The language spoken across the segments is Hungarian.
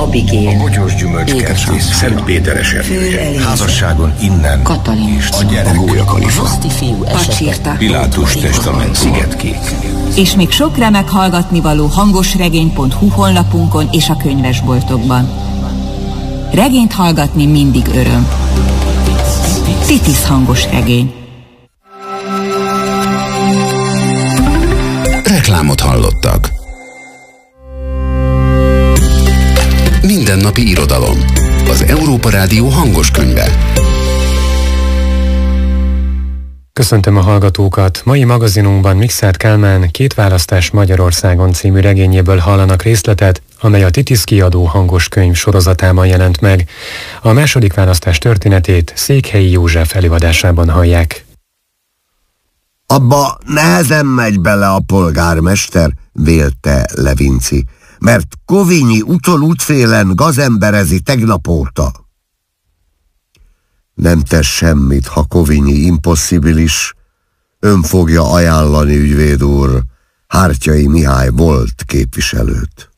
Abigél, a Bogyós gyümölcskertész Szentpéter esernyője. Házasságon innen Katalin, a gyerek, a Gólya Kalifa, Pacsirta, Pilátus testament Szigetkék. És még sok remek hallgatnivaló hangosregény.hu honlapunkon és a könyvesboltokban. Regényt hallgatni mindig öröm. Titis hangos regény. Reklámot hallottak. Mindennapi irodalom. Az Európa Rádió hangos könyve. Köszöntöm a hallgatókat! Mai magazinunkban Mikszáth Kálmán Két választás Magyarországon című regényéből hallanak részletet, amely a Titis kiadó hangos könyv sorozatában jelent meg. A második választás történetét Székhelyi József előadásában hallják. Abba nehezen megy bele a polgármester, vélte Levinci, mert Kovinyi utol-útfélen gazemberezi tegnap óta. Nem tesz semmit, ha Kovinyi imposszibilis, ön fogja ajánlani, ügyvéd úr, Hártyai Mihály volt képviselőt.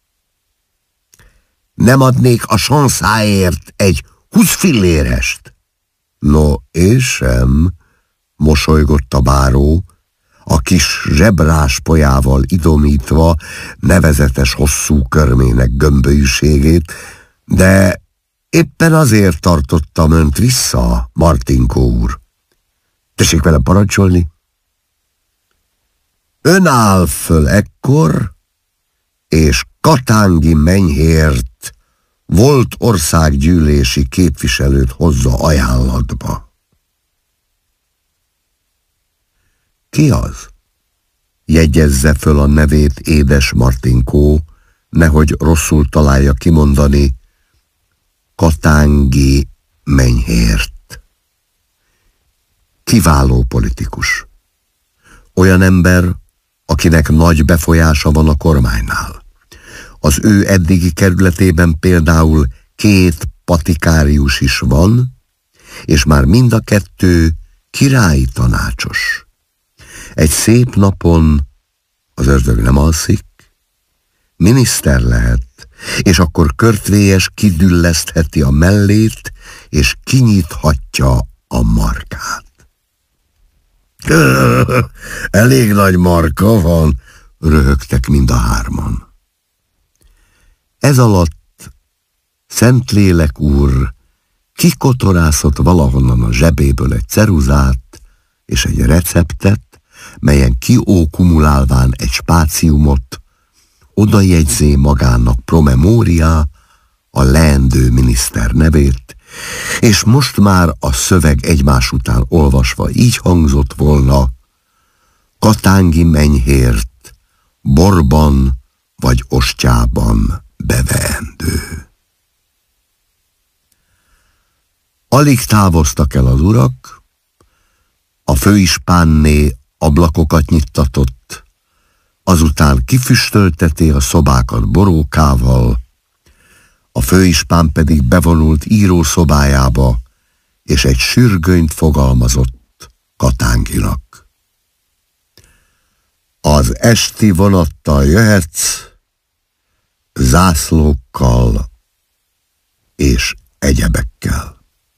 Nem adnék a sanszáért egy 20 fillérest? No, és sem, mosolygott a báró, a kis zsebráspojával idomítva nevezetes hosszú körmének gömbölyűségét, de éppen azért tartottam önt vissza, Martinkó úr. Tessék velem parancsolni? Ön áll föl ekkor, és Katángi Menyhért volt országgyűlési képviselőt hozza ajánlatba. Ki az? Jegyezze föl a nevét édes Martinkó, nehogy rosszul találja kimondani. Katángi Menyhért. Kiváló politikus. Olyan ember, akinek nagy befolyása van a kormánynál. Az ő eddigi kerületében például 2 patikárius is van, és már mind a 2 királyi tanácsos. Egy szép napon az ördög nem alszik, miniszter lehet, és akkor körtvélyes kidüllesztheti a mellét, és kinyithatja a markát. Elég nagy marka van, röhögtek mind a 3-an. Ez alatt Szentlélek úr kikotorászott valahonnan a zsebéből egy ceruzát és egy receptet, melyen kiókumulálván egy spáciumot, odajegyzé magának promemória a leendő miniszter nevét, és most már a szöveg egymás után olvasva így hangzott volna: Katángi Menyhért borban vagy ostjában beveendő. Alig távoztak el az urak, a főispánné ablakokat nyittatott, azután kifüstölteti a szobákat borókával, a főispán pedig bevonult írószobájába, és egy sürgönyt fogalmazott Katánginak. Az esti vonattal jöhetsz, zászlókkal és egyebekkel.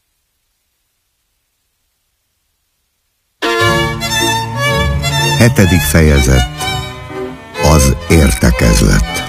Hetedik fejezet. Az értekezlet.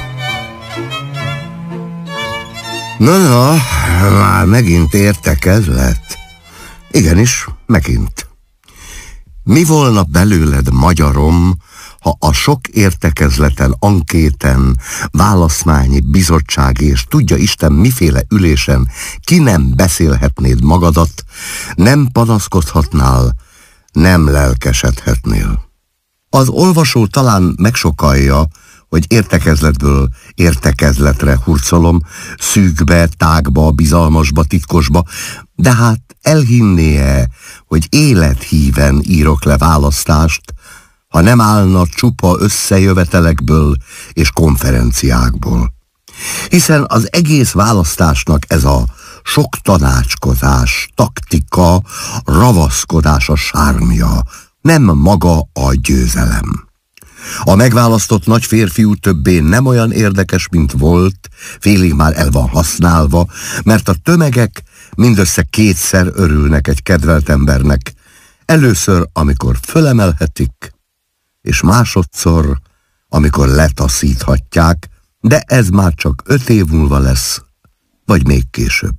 Na, már megint értekezlet. Igenis, megint. Mi volna belőled, magyarom, ha a sok értekezleten, ankéten, választmányi, bizottsági és tudja Isten miféle ülésen ki nem beszélhetnéd magadat, nem panaszkodhatnál, nem lelkesedhetnél. Az olvasó talán megsokalja, hogy értekezletből értekezletre hurcolom, szűkbe, tágba, bizalmasba, titkosba, de hát elhinnie, hogy élethíven írok le választást, ha nem állna csupa összejövetelekből és konferenciákból. Hiszen az egész választásnak ez a sok tanácskozás, taktika, ravaszkodás a sármja, nem maga a győzelem. A megválasztott nagy férfiú többé nem olyan érdekes, mint volt, félig már el van használva, mert a tömegek mindössze kétszer örülnek egy kedvelt embernek. Először, amikor fölemelhetik, és másodszor, amikor letaszíthatják, de ez már csak 5 év múlva lesz, vagy még később.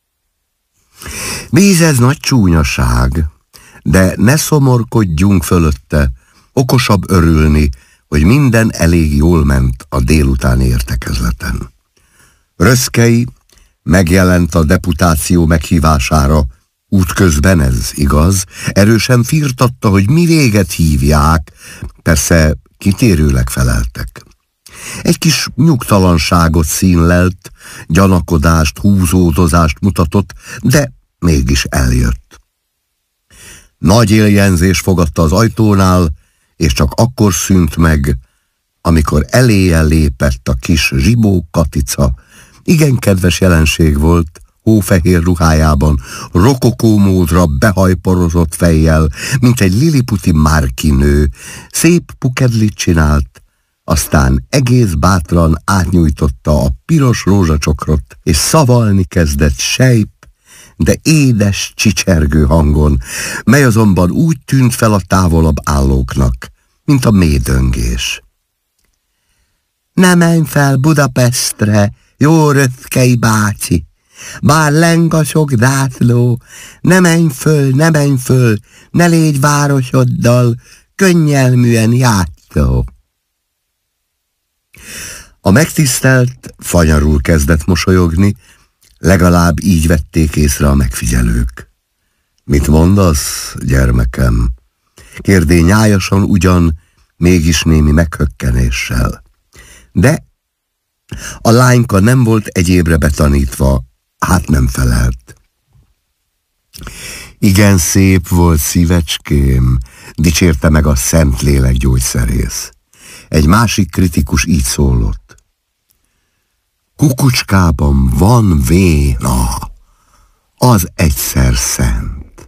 Víz, ez nagy csúnyaság, de ne szomorkodjunk fölötte, okosabb örülni, hogy minden elég jól ment a délutáni értekezleten. Röszkei megjelent a deputáció meghívására, útközben ez igaz, erősen firtatta, hogy mi véget hívják, persze kitérőleg feleltek. Egy kis nyugtalanságot színlelt, gyanakodást, húzódozást mutatott, de mégis eljött. Nagy éljenzés fogadta az ajtónál, és csak akkor szűnt meg, amikor eléje lépett a kis Zsibó Katica. Igen kedves jelenség volt, hófehér ruhájában, rokokó módra behajporozott fejjel, mint egy liliputi márkinő, szép pukedlit csinált, aztán egész bátran átnyújtotta a piros rózsacsokrot, és szavalni kezdett sejp, de édes, csicsergő hangon, mely azonban úgy tűnt fel a távolabb állóknak, mint a méhdöngés. Ne menj fel Budapestre, jó Röszkei bácsi, bár leng a sok zászló, ne menj föl, ne légy városoddal, könnyelműen játszó. A megtisztelt fanyarul kezdett mosolyogni, legalább így vették észre a megfigyelők. Mit mondasz, gyermekem? Kérdé nyájasan ugyan, mégis némi meghökkenéssel. De a lányka nem volt egyébre betanítva, hát nem felelt. Igen szép volt, szívecském, dicsérte meg a Szentlélek gyógyszerész. Egy másik kritikus így szólott. Kukucskában van véna, az egyszer szent.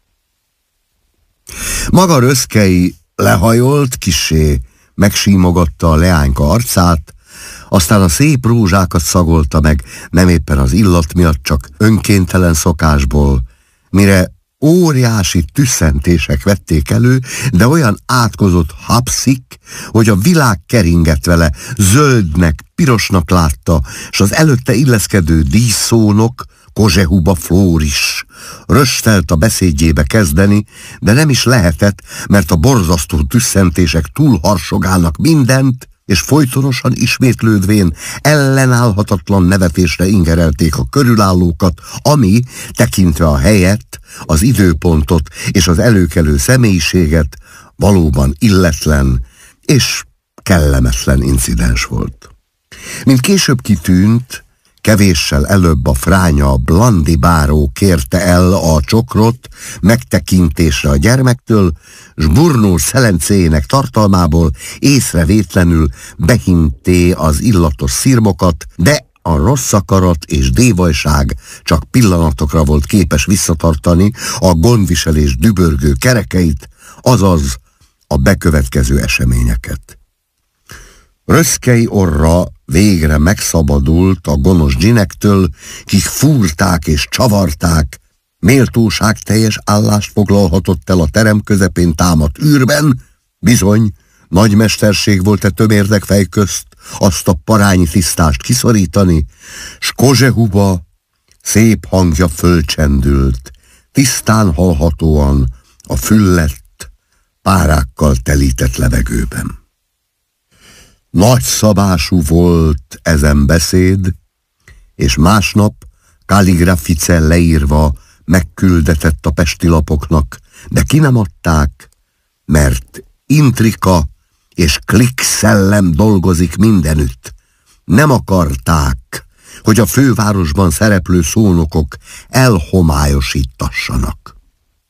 Maga Röszkei lehajolt, kissé megsímogatta a leányka arcát, aztán a szép rózsákat szagolta meg, nem éppen az illat miatt, csak önkéntelen szokásból, mire óriási tüsszentések vették elő, de olyan átkozott hapszik, hogy a világ keringett vele, zöldnek, pirosnak látta, s az előtte illeszkedő díszszónok, Kozsehuba Flóris röstelt a beszédjébe kezdeni, de nem is lehetett, mert a borzasztó tüsszentések túlharsogálnak mindent, és folytonosan ismétlődvén ellenállhatatlan nevetésre ingerelték a körülállókat, ami, tekintve a helyet, az időpontot és az előkelő személyiséget valóban illetlen és kellemetlen incidens volt. Mint később kitűnt, kevéssel előbb a fránya Blandi báró kérte el a csokrot megtekintésre a gyermektől, s Burnó szelencéjének tartalmából észrevétlenül behinté az illatos szirmokat, de a rossz akarat és dévajság csak pillanatokra volt képes visszatartani a gondviselés dübörgő kerekeit, azaz a bekövetkező eseményeket. Röszkei orra végre megszabadult a gonosz dzsinektől, kik fúrták és csavarták, méltóságteljes állást foglalhatott el a terem közepén támadt űrben, bizony, nagy mesterség volt tömérdek fej közt azt a parányi tisztást kiszorítani, s Kozsehuba szép hangja fölcsendült, tisztán hallhatóan a füllett, párákkal telített levegőben. Nagyszabású volt ezen beszéd, és másnap kalligrafice leírva megküldetett a pesti lapoknak, de ki nem adták, mert intrika és klik szellem dolgozik mindenütt. Nem akarták, hogy a fővárosban szereplő szónokok elhomályosítassanak.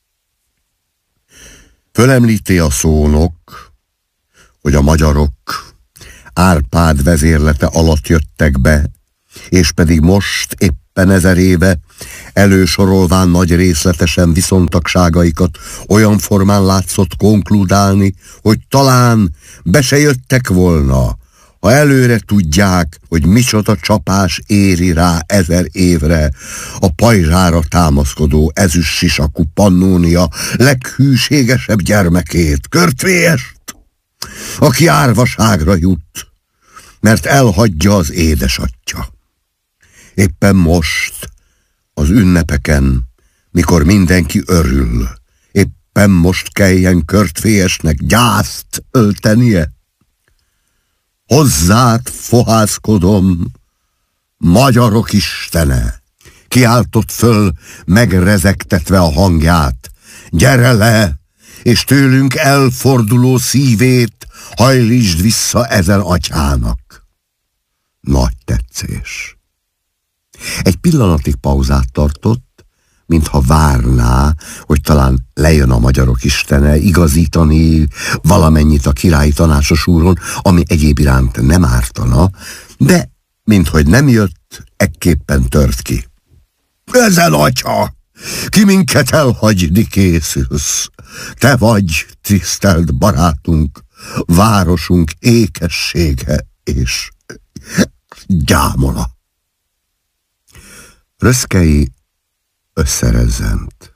Fölemlíti a szónok, hogy a magyarok Árpád vezérlete alatt jöttek be, és pedig most éppen 1000 éve elősorolván nagy részletesen viszontagságaikat olyan formán látszott konkludálni, hogy talán be se jöttek volna, ha előre tudják, hogy micsoda csapás éri rá 1000 évre a pajzsára támaszkodó ezüstsisakú Pannónia leghűségesebb gyermekét, Körtvélyest, aki árvaságra jut, mert elhagyja az édesatya. Éppen most, az ünnepeken, mikor mindenki örül, éppen most kelljen Körtvélyesnek gyászt öltenie. Hozzád fohászkodom, magyarok istene! Kiáltott föl, megrezegtetve a hangját. Gyere le, és tőlünk elforduló szívét hajlítsd vissza ezen atyának. Nagy tetszés. Egy pillanatig pauzát tartott, mintha várná, hogy talán lejön a magyarok istene igazítani valamennyit a királyi tanácsos úron, ami egyéb iránt nem ártana, de minthogy nem jött, ekképpen tört ki. Ezen atya! Ki minket elhagyni készülsz? Te vagy, tisztelt barátunk, városunk ékessége és gyámola. Röszkei összerezzent.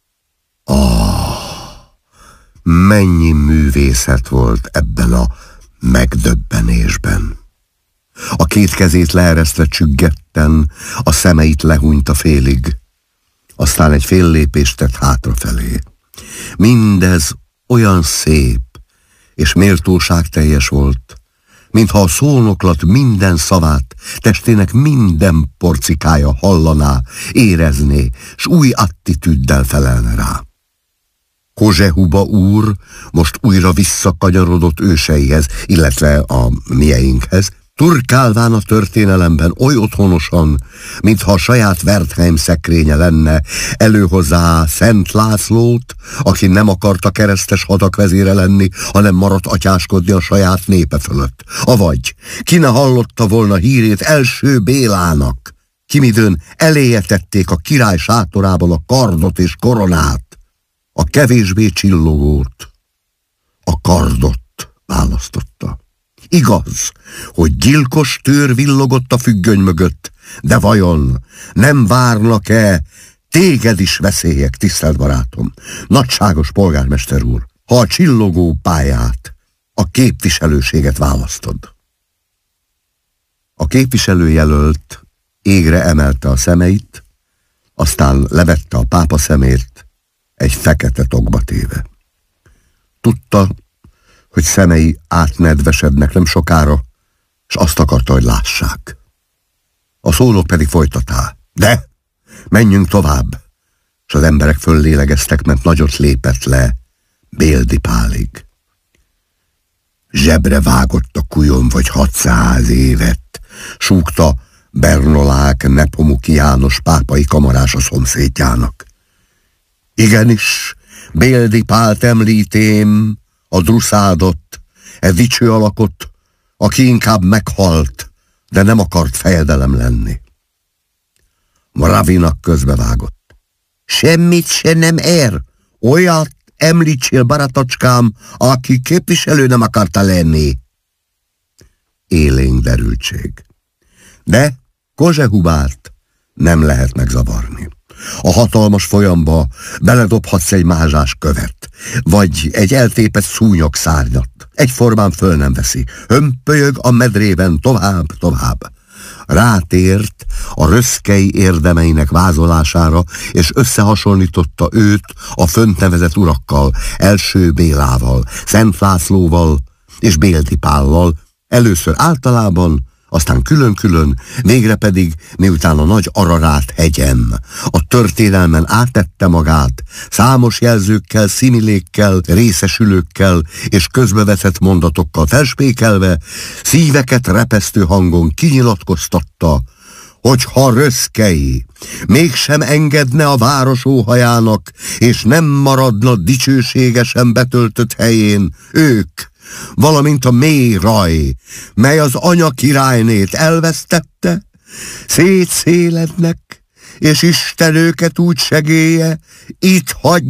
Mennyi művészet volt ebben a megdöbbenésben. A két kezét leeresztve csüggetten, a szemeit lehúnyta félig, aztán egy fél lépést tett hátrafelé. Mindez olyan szép és méltóságteljes volt, mintha a szónoklat minden szavát, testének minden porcikája hallaná, érezné, s új attitűddel felelne rá. Kozsehuba úr most újra visszakanyarodott őseihez, illetve a mieinkhez, turkálván a történelemben oly otthonosan, mintha a saját Wertheim szekrénye lenne, előhozzá Szent Lászlót, aki nem akarta keresztes hadak vezére lenni, hanem maradt atyáskodni a saját népe fölött. Avagy ki ne hallotta volna hírét első Bélának, kimidőn eléje tették a király sátorában a kardot és koronát, a kevésbé csillogót, a kardot választotta. Igaz, hogy gyilkos tőr villogott a függöny mögött, de vajon nem várnak-e téged is veszélyek, tisztelt barátom, nagyságos polgármester úr, ha a csillogó pályát, a képviselőséget választod? A képviselőjelölt égre emelte a szemeit, aztán levette a pápa szemét, egy fekete tokba téve. Tudta, hogy szemei átnedvesednek nem sokára, és azt akarta, hogy lássák. A szólók pedig folytatá. De menjünk tovább, és az emberek föllélegeztek, mert nagyot lépett le Béldi Pálig. Zsebre vágott a kujon vagy 600 évet, súgta Bernolák Nepomuki János pápai kamarás a szomszédjának. Igenis, Béldi Pált említém, a druszádot, dicső alakot, aki inkább meghalt, de nem akart fejedelem lenni. Moravinak közbevágott. Semmit se nem ér, olyat említsél, baratocskám, aki képviselő nem akarta lenni. Élénk derültség. De Kozsehubát nem lehet megzavarni. A hatalmas folyamba beledobhatsz egy mázsás követ, vagy egy eltépett szúnyogszárnyat. Egyformán föl nem veszi. Hömpölyög a medrében tovább. Rátért a röszkei érdemeinek vázolására, és összehasonlította őt a fönt nevezett urakkal, első Bélával, Szent Lászlóval és Béldi Pállal, először általában, aztán külön-külön, végre pedig, miután a nagy Ararát hegyen, a történelmen átette magát, számos jelzőkkel, szimilékkel, részesülőkkel és közbevetett mondatokkal felspékelve, szíveket repesztő hangon kinyilatkoztatta, hogy ha Röszkei mégsem engedne a város óhajának, és nem maradna dicsőségesen betöltött helyén, ők, valamint a mély raj, mely az anya királynét elvesztette, szétszélednek, és Isten őket úgy segélye, itt hagy